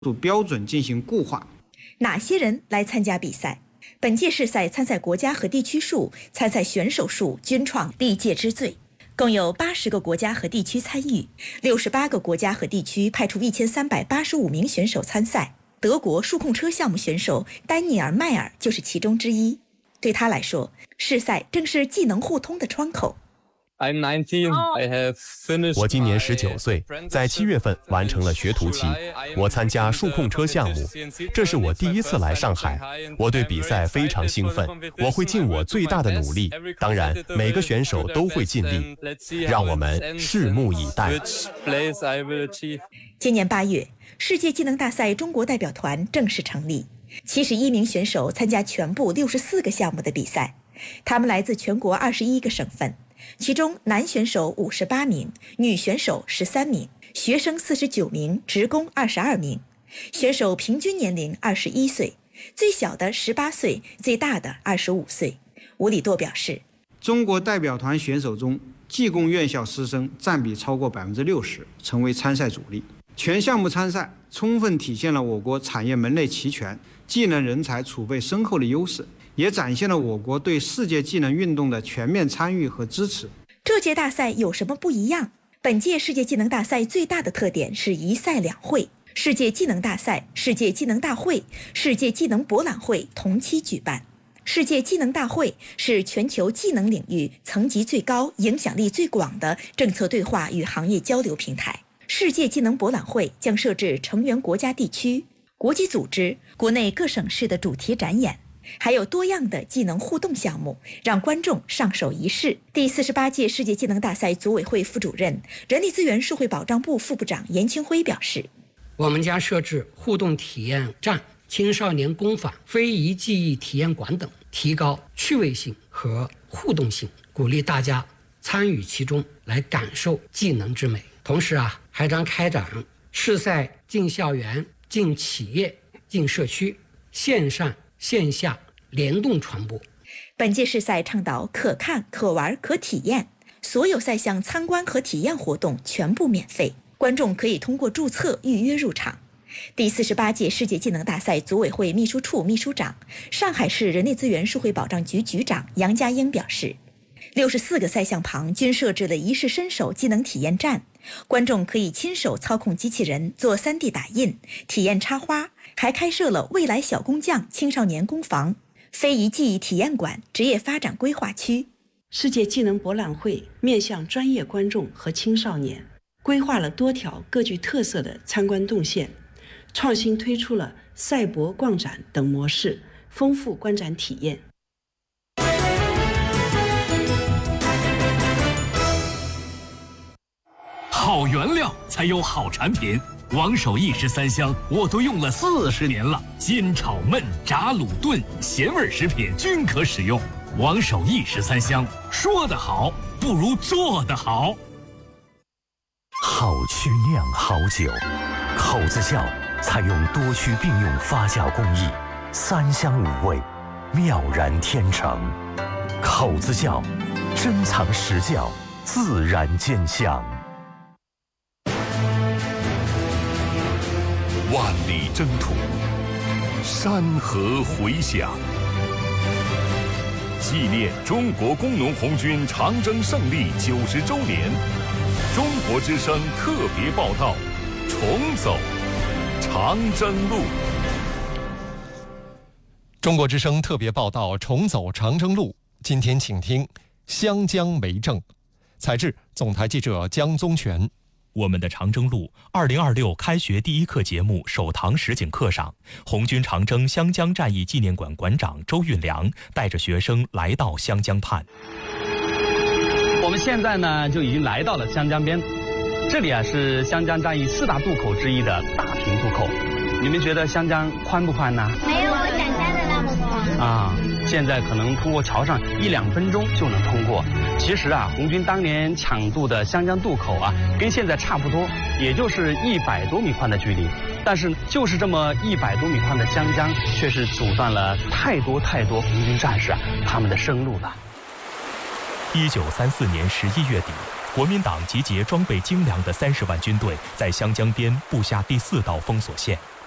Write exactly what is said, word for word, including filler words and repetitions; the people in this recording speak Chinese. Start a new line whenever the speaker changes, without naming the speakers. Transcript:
标准进行固化。
哪些人来参加比赛？本届世赛参赛国家和地区数、参赛选手数均创历届之最，共有八十个国家和地区参与，六十八个国家和地区派出一千三百八十五名选手参赛。德国数控车项目选手丹尼尔·迈尔就是其中之一。对他来说，世赛正是技能互通的窗口。
我今年十九岁，在七月份完成了学徒期。我参加数控车项目，这是我第一次来上海。我对比赛非常兴奋，我会尽我最大的努力。当然，每个选手都会尽力。让我们拭目以待。
今年八月，世界技能大赛中国代表团正式成立，七十一名选手参加全部六十四个项目的比赛，他们来自全国二十一个省份。其中男选手五十八名，女选手十三名，学生四十九名，职工二十二名。选手平均年龄二十一岁，最小的十八岁，最大的二十五岁。吴礼舵表示，
中国代表团选手中，技工院校师生占比超过百分之六十，成为参赛主力。全项目参赛，充分体现了我国产业门类齐全、技能人才储备深厚的优势。也展现了我国对世界技能运动的全面参与和支持。
这届大赛有什么不一样？本届世界技能大赛最大的特点是一赛两会，世界技能大赛、世界技能大会、世界技能博览会同期举办。世界技能大会是全球技能领域层级最高、影响力最广的政策对话与行业交流平台。世界技能博览会将设置成员国家地区、国际组织、国内各省市的主题展演，还有多样的技能互动项目，让观众上手一试。第四十八届世界技能大赛组委会副主任、人力资源社会保障部副部长严清辉表示，
我们将设置互动体验站、青少年工坊、非遗技艺体验馆等，提高趣味性和互动性，鼓励大家参与其中，来感受技能之美。同时啊，还将开展世赛进校园、进企业、进社区，线上线下联动传播。
本届世赛倡导可看、可玩、可体验，所有赛项参观和体验活动全部免费，观众可以通过注册预约入场。第四十八届世界技能大赛组委会秘书处秘书长、上海市人力资源社会保障局局长杨家英表示，六十四个赛项旁均设置了一试身手技能体验站，观众可以亲手操控机器人做 三 D 打印，体验插花，还开设了未来小工匠青少年工坊、非遗技艺体验馆、职业发展规划区。
世界技能博览会面向专业观众和青少年，规划了多条各具特色的参观动线，创新推出了赛博逛展等模式，丰富观展体验。
好原料才有好产品，王守义十三香我都用了四十年了，煎炒焖炸卤炖咸味食品均可使用。王守义十三香，说得好不如做得好。
好曲酿好酒，口子窖采用多区并用发酵工艺，三香五味，妙然天成。口子窖，珍藏实窖，自然见香。
万里征途，山河回响。纪念中国工农红军长征胜利九十周年，中国之声特别报道：重走长征路。
中国之声特别报道：重走长征路。今天请听湘江梅政，采制总台记者江宗全。
我们的长征路二零二六开学第一课节目首堂实景课上，红军长征湘江战役纪念馆馆长周运良带着学生来到湘江畔。
我们现在呢就已经来到了湘江边，这里啊是湘江战役四大渡口之一的大坪渡口。你们觉得湘江宽不宽呢？
没有我想象的那么宽
啊。现在可能通过桥上一两分钟就能通过。其实啊，红军当年抢渡的湘江渡口啊，跟现在差不多，也就是一百多米宽的距离。但是就是这么一百多米宽的湘江，却是阻断了太多太多红军战士啊他们的生路了。
一九三四年十一月底，国民党集结装备精良的三十万军队，在湘江边布下第四道封锁线。